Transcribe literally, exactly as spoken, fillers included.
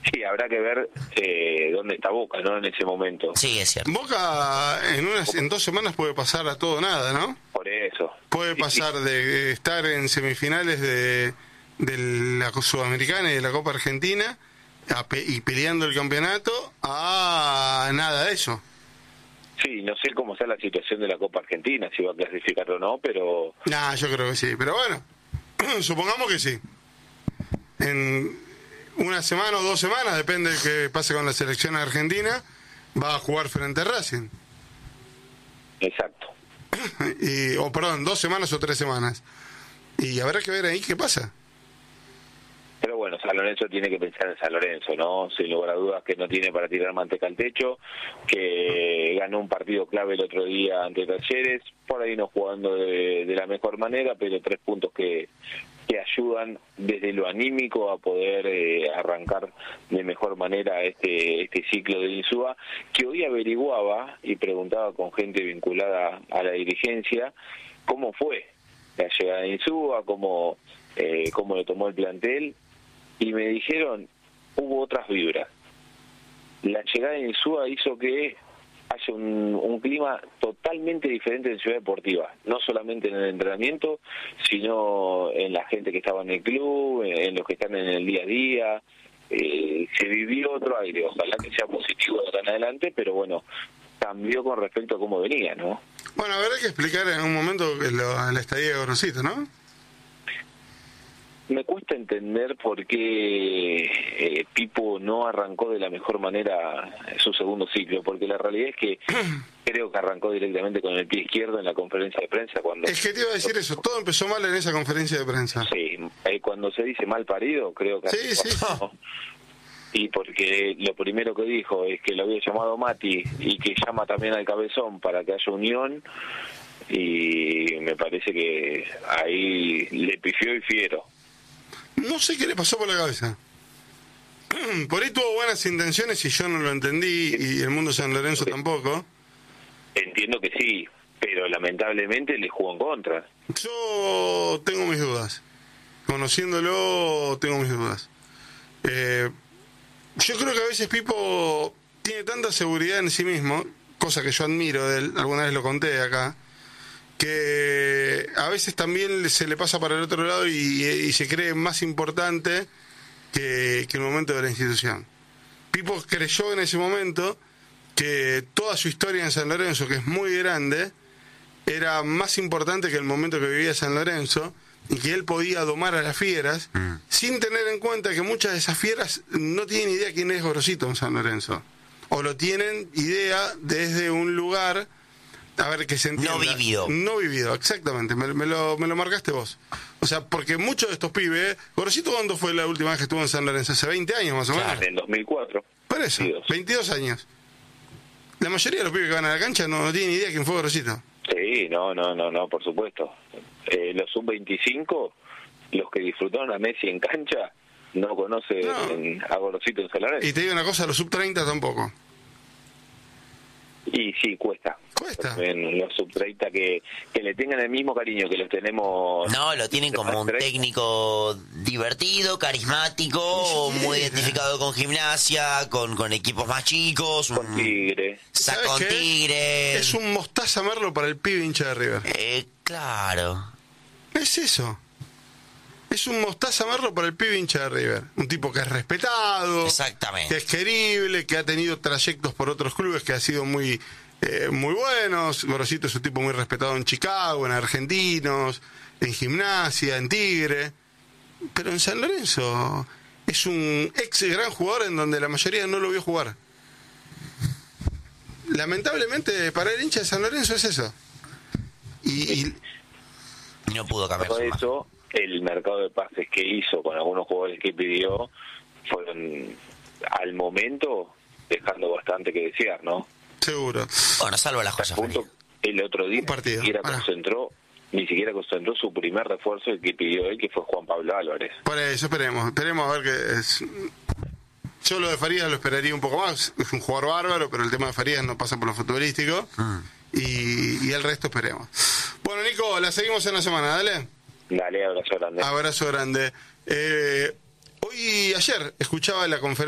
Sí, habrá que ver eh, dónde está Boca, ¿no? En ese momento. Sí, es cierto. Boca en unas, en dos semanas puede pasar a todo nada, ¿no? Por eso. Puede Sí, pasar sí. de estar en semifinales de, de la Sudamericana y de la Copa Argentina a pe- y peleando el campeonato a nada de eso. Sí, no sé cómo está la situación de la Copa Argentina, si va a clasificar o no, pero... Nah, yo creo que sí, pero bueno, supongamos que sí. En una semana o dos semanas, depende de qué pase con la selección argentina, va a jugar frente a Racing. Exacto. Y, o perdón, dos semanas o tres semanas. Y habrá que ver ahí qué pasa. Pero bueno, San Lorenzo tiene que pensar en San Lorenzo, ¿no? Sin lugar a dudas que no tiene para tirar manteca al techo, que ganó un partido clave el otro día ante Talleres, por ahí no jugando de, de la mejor manera, pero tres puntos que, que ayudan desde lo anímico a poder eh, arrancar de mejor manera este este ciclo de Insúa, que hoy averiguaba y preguntaba con gente vinculada a la dirigencia cómo fue la llegada de Insúa, cómo, eh, cómo lo tomó el plantel, y me dijeron, hubo otras vibras. La llegada de Insúa hizo que haya un, un clima totalmente diferente en Ciudad Deportiva, no solamente en el entrenamiento, sino en la gente que estaba en el club, en, en los que están en el día a día. Eh, se vivió otro aire, ojalá que sea positivo de acá en adelante, pero bueno, cambió con respecto a cómo venía, ¿no? Bueno, habrá que explicar en un momento que lo, la estadía de Gorosito, ¿no? Me cuesta entender por qué eh, Pipo no arrancó de la mejor manera su segundo ciclo, porque la realidad es que creo que arrancó directamente con el pie izquierdo en la conferencia de prensa. Cuando Es que te iba a decir eso, todo empezó mal en esa conferencia de prensa. Sí, eh, cuando se dice mal parido, creo que... Sí, sí, sí. ¿no? Y porque lo primero que dijo es que lo había llamado Mati y que llama también al Cabezón para que haya unión, y me parece que ahí le pifió y fiero. No sé qué le pasó por la cabeza. Por ahí tuvo buenas intenciones y yo no lo entendí, y el mundo San Lorenzo tampoco. Entiendo que sí, pero lamentablemente le jugó en contra. Yo tengo mis dudas. Conociéndolo, tengo mis dudas. Eh, yo creo que a veces Pipo tiene tanta seguridad en sí mismo, cosa que yo admiro de él, alguna vez lo conté acá, que a veces también se le pasa para el otro lado y, y se cree más importante que, que el momento de la institución. Pipo creyó en ese momento que toda su historia en San Lorenzo, que es muy grande, era más importante que el momento que vivía San Lorenzo, y que él podía domar a las fieras, mm. sin tener en cuenta que muchas de esas fieras no tienen idea quién es Gorosito en San Lorenzo, o lo tienen idea desde un lugar, a ver, que se entienda. No vivido. No vivido, exactamente, me, me, lo, me lo marcaste vos. O sea, porque muchos de estos pibes, Gorosito, ¿cuándo fue la última vez que estuvo en San Lorenzo? Hace veinte años más o menos. Claro, en dos mil cuatro. Por eso, veintidós. veintidós años. La mayoría de los pibes que van a la cancha no, no tienen idea quién fue Gorosito. Sí, no, no, no, no, por supuesto. Eh, los sub veinticinco, los que disfrutaron a Messi en cancha, no conocen No. a Gorosito en San Lorenzo. Y te digo una cosa, los sub treinta tampoco. Y sí, cuesta. Cuesta. En los sub treinta que, que le tengan el mismo cariño que los tenemos. No, lo tienen como un técnico divertido, carismático, Sí. muy identificado con gimnasia, con, con equipos más chicos. Con un- Tigre. Sa- ¿Sabes con qué? Tigre. Es un mostaza merlo para el pibe hincha de River. Eh, claro. Es eso. Es un mostaza merlo para el pibe hincha de River. Un tipo que es respetado, Exactamente. que es querible, que ha tenido trayectos por otros clubes que ha sido muy eh, muy buenos. Gorosito es un tipo muy respetado en Chicago, en Argentinos, en Gimnasia, en Tigre. Pero en San Lorenzo es un ex gran jugador en donde la mayoría no lo vio jugar. Lamentablemente para el hincha de San Lorenzo es eso. Y, y Y no pudo cambiar Todo su imagen. eso, el mercado de pases que hizo con algunos jugadores que pidió, fueron al momento dejando bastante que desear, ¿no? seguro. Bueno, salvo las cosas. Punto, el otro día Un partido, ni siquiera pará. concentró, ni siquiera concentró su primer refuerzo, el que pidió él, que fue Juan Pablo Álvarez. Por eso esperemos, esperemos a ver qué es. Yo lo de Farías lo esperaría un poco más. Es un jugador bárbaro, pero el tema de Farías no pasa por lo futbolístico. Mm. Y, y el resto esperemos. Bueno, Nico, la seguimos en la semana, dale. Dale, abrazo grande. Abrazo grande. Eh, hoy, ayer, escuchaba la conferencia